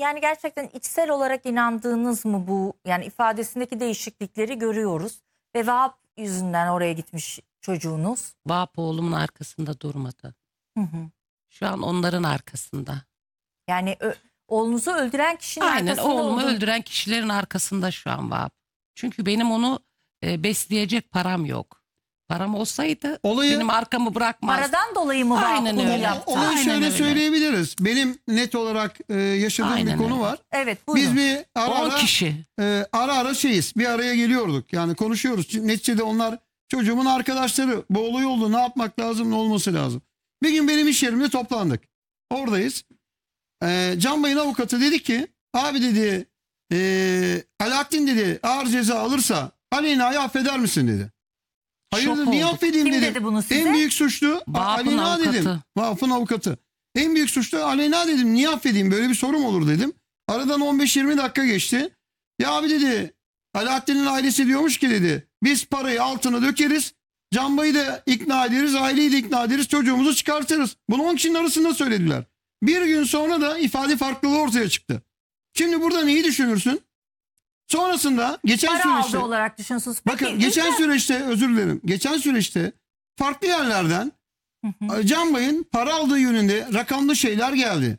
yani gerçekten içsel olarak inandığınız mı bu? Yani ifadesindeki değişiklikleri görüyoruz. Ve Vahap yüzünden oraya gitmiş çocuğunuz. Vahap oğlumun arkasında durmadı. Hı hı. Şu an onların arkasında. Yani oğlunuzu öldüren kişinin Aynen, arkasında oğlumu olduğunu- öldüren kişilerin arkasında şu an Vahap. Çünkü benim onu besleyecek param yok. Param olsaydı benim arkamı bırakmaz. Paradan dolayı mı Vahap Aynen bunu öyle. yaptı? Onu Aynen şöyle öyle. söyleyebiliriz. Benim net olarak yaşadığım Aynen bir konu öyle. var. Evet, buyurun. Biz bir 10 kişi. ara ara bir araya geliyorduk. Yani konuşuyoruz. Neticede onlar çocuğumun arkadaşları. Bu olay oldu. Ne yapmak lazım, ne olması lazım. Bir gün benim iş yerimde toplandık. Oradayız. Can Bey'in avukatı dedi ki, abi dedi, Alaaddin dedi ağır ceza alırsa Aleyna'yı affeder misin dedi. Hayırdır, niye olduk. affedeyim Kim dedim. dedi bunu size? En büyük suçlu Vahap'ın Aleyna dedim. avukatı. Vahap'ın avukatı. En büyük suçlu Aleyna dedim. Niye affedeyim, böyle bir sorum olur dedim. Aradan 15-20 dakika geçti. Ya abi dedi, Alaaddin'in ailesi diyormuş ki dedi, biz parayı altına dökeriz. Can Bey'i de ikna ederiz, aileyi de ikna ederiz, çocuğumuzu çıkartırız. Bunu 10 kişinin arasında söylediler. Bir gün sonra da ifade farklılığı ortaya çıktı. Şimdi burada neyi düşünürsün? Sonrasında geçen Para süreçte... aldı olarak düşünüyorsunuz. Peki, Bakın geçen Ülker- süreçte, özür dilerim. Geçen süreçte farklı yerlerden Can Bey'in para aldığı yönünde rakamlı şeyler geldi.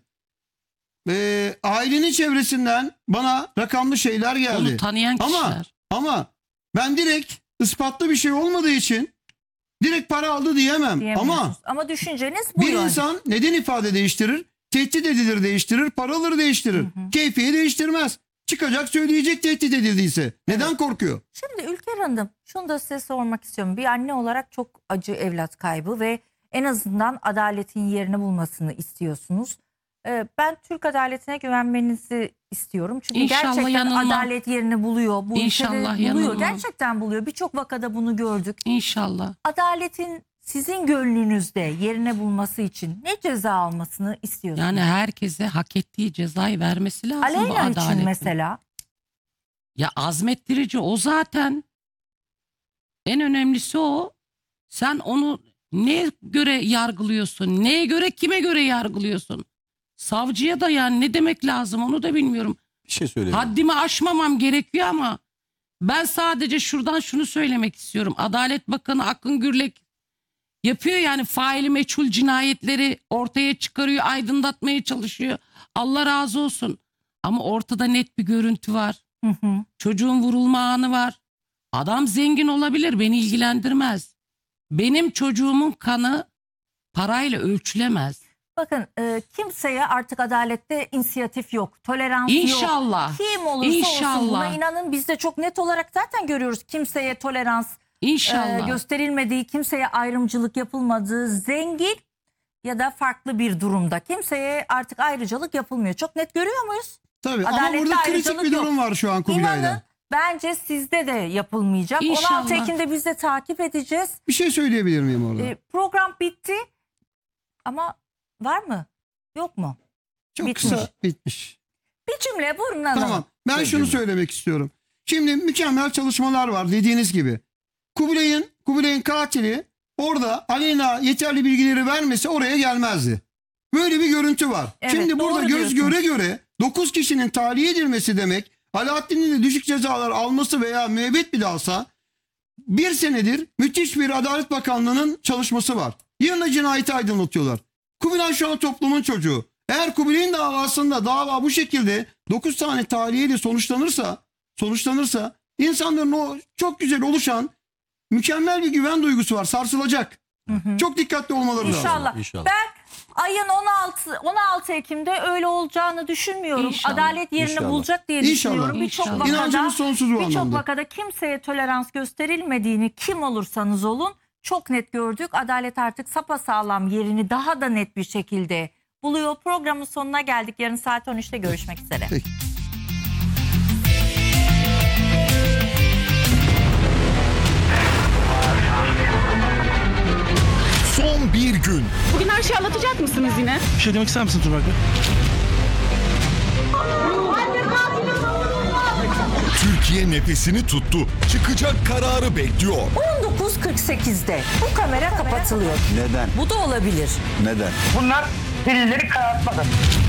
Ailenin çevresinden bana rakamlı şeyler geldi. Onu tanıyan kişiler. Ama ben direkt ispatlı bir şey olmadığı için direkt para aldı diyemem. diyemiyorsunuz. Ama düşünceniz bu Bir yönde. insan neden ifade değiştirir? Tehdit edilir değiştirir, paraları değiştirir. Keyfiyi değiştirmez. Çıkacak söyleyecek tehdit edildiyse. Neden korkuyor? Şimdi Ülker Hanım, şunu da size sormak istiyorum. Bir anne olarak çok acı evlat kaybı ve en azından adaletin yerini bulmasını istiyorsunuz. Ben Türk adaletine güvenmenizi istiyorum. Çünkü İnşallah gerçekten yanılmam. adalet yerini buluyor. Bu İnşallah ülkede buluyor. yanılmam. Gerçekten buluyor. Birçok vakada bunu gördük. İnşallah. Adaletin sizin gönlünüzde yerine bulması için ne ceza almasını istiyorsunuz? Yani herkese hak ettiği cezayı vermesi lazım bu Aleyna için adaletin. mesela. Ya azmettirici o zaten. En önemlisi o. Sen onu neye göre yargılıyorsun? Neye göre, kime göre yargılıyorsun? Savcıya da yani ne demek lazım onu da bilmiyorum. Bir şey söyleyeyim. Haddimi aşmamam gerekiyor ama ben sadece şuradan şunu söylemek istiyorum. Adalet Bakanı Akın Gürlek yapıyor yani, faili meçhul cinayetleri ortaya çıkarıyor, aydınlatmaya çalışıyor. Allah razı olsun. Ama ortada net bir görüntü var. Çocuğun vurulma anı var. Adam zengin olabilir, beni ilgilendirmez. Benim çocuğumun kanı parayla ölçülemez. Bakın kimseye artık adalette inisiyatif yok. Tolerans yok. İnşallah. Kim olursa olsun buna inanın, biz de çok net olarak zaten görüyoruz. Kimseye tolerans İnşallah. gösterilmediği, kimseye ayrımcılık yapılmadığı, zengin ya da farklı bir durumda kimseye artık ayrıcalık yapılmıyor. Çok net görüyor muyuz? Tabii ama Adalette burada kritik ayrıcalık bir yok. durum var şu an İnanın Kubilay'da. bence sizde de yapılmayacak. İnşallah. 16 Ekim'de biz de takip edeceğiz. Bir şey söyleyebilir miyim orada? Program bitti ama var mı? Yok mu? Çok bitmiş. kısa bitmiş. Bir cümle buyurun hanım. Tamam. Ben şunu söylemek istiyorum. Şimdi mükemmel çalışmalar var dediğiniz gibi. Kubilay'ın katili orada Aleyna yeterli bilgileri vermesi oraya gelmezdi. Böyle bir görüntü var. Evet, Şimdi burada doğru göz diyorsunuz. göre 9 kişinin tahliye edilmesi demek, Alaaddin'in de düşük cezalar alması veya müebbet bile alsa, bir senedir müthiş bir Adalet Bakanlığı'nın çalışması var. Yarına cinayeti aydınlatıyorlar. Kubilay şu an toplumun çocuğu. Eğer Kubilay'ın davasında dava bu şekilde 9 tane tahliyeyle sonuçlanırsa insanların o çok güzel oluşan mükemmel bir güven duygusu var. Sarsılacak. Çok dikkatli olmaları lazım. İnşallah. İnşallah. Ben ayın 16 Ekim'de öyle olacağını düşünmüyorum. İnşallah. Adalet yerini İnşallah. bulacak diye İnşallah. düşünüyorum. Birçok İnşallah. vakada, İnancımız sonsuz bu anlamda. vakada kimseye tolerans gösterilmediğini, kim olursanız olun, çok net gördük. Adalet artık sapasağlam yerini daha da net bir şekilde buluyor. Programın sonuna geldik. Yarın saat 13'te görüşmek üzere. Peki. Son bir gün. Bugün her şeyi anlatacak mısınız yine? Bir şey demek ister misin Tuğba? Türkiye nefesini tuttu. Çıkacak kararı bekliyor. 19.48'de bu kamera kapatılıyor. Neden? Bu da olabilir. Neden? Bunlar delilleri karartmadı.